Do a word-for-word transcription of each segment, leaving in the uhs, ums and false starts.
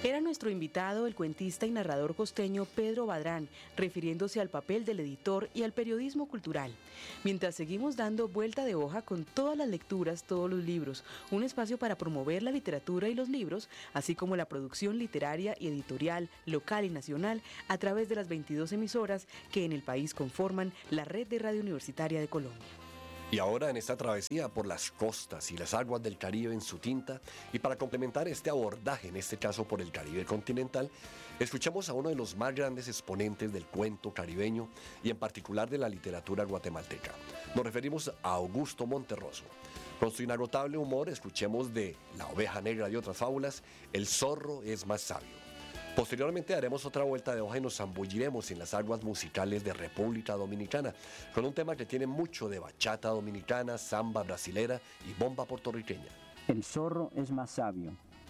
Era nuestro invitado el cuentista y narrador costeño Pedro Badrán, refiriéndose al papel del editor y al periodismo cultural. Mientras seguimos dando vuelta de hoja con todas las lecturas, todos los libros, un espacio para promover la literatura y los libros, así como la producción literaria y editorial local y nacional a través de las veintidós emisoras que en el país conforman la red de Radio Universitaria de Colombia. Y ahora en esta travesía por las costas y las aguas del Caribe en su tinta, y para complementar este abordaje, en este caso por el Caribe continental, escuchamos a uno de los más grandes exponentes del cuento caribeño y en particular de la literatura guatemalteca. Nos referimos a Augusto Monterroso. Con su inagotable humor escuchemos de La oveja negra y otras fábulas, El zorro es más sabio. Posteriormente daremos otra vuelta de hoja y nos zambulliremos en las aguas musicales de República Dominicana, con un tema que tiene mucho de bachata dominicana, samba brasilera y bomba puertorriqueña. El zorro es más sabio.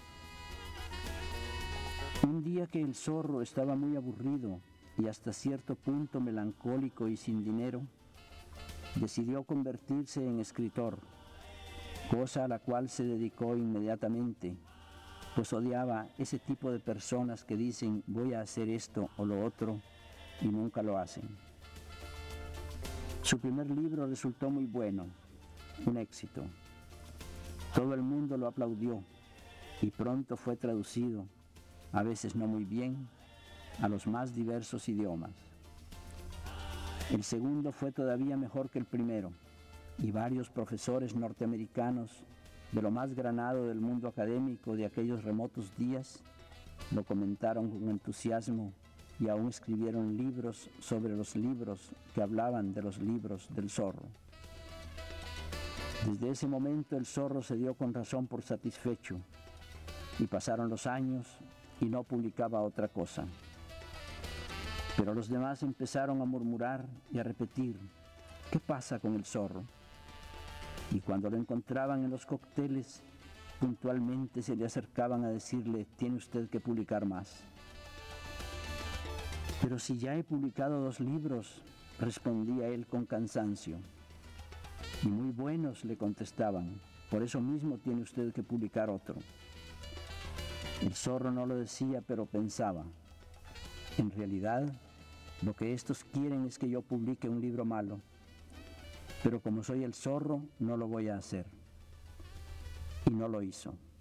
Un día que el zorro estaba muy aburrido y hasta cierto punto melancólico y sin dinero, decidió convertirse en escritor, cosa a la cual se dedicó inmediatamente, pues odiaba ese tipo de personas que dicen voy a hacer esto o lo otro y nunca lo hacen. Su primer libro resultó muy bueno, un éxito. Todo el mundo lo aplaudió y pronto fue traducido, a veces no muy bien, a los más diversos idiomas. El segundo fue todavía mejor que el primero y varios profesores norteamericanos de lo más granado del mundo académico de aquellos remotos días, lo comentaron con entusiasmo y aún escribieron libros sobre los libros que hablaban de los libros del zorro. Desde ese momento el zorro se dio con razón por satisfecho y pasaron los años y no publicaba otra cosa. Pero los demás empezaron a murmurar y a repetir, ¿qué pasa con el zorro? Y cuando lo encontraban en los cócteles, puntualmente se le acercaban a decirle, tiene usted que publicar más. Pero si ya he publicado dos libros, respondía él con cansancio. Y muy buenos, le contestaban, por eso mismo tiene usted que publicar otro. El zorro no lo decía, pero pensaba, en realidad, lo que estos quieren es que yo publique un libro malo. Pero como soy el zorro, no lo voy a hacer. Y no lo hizo.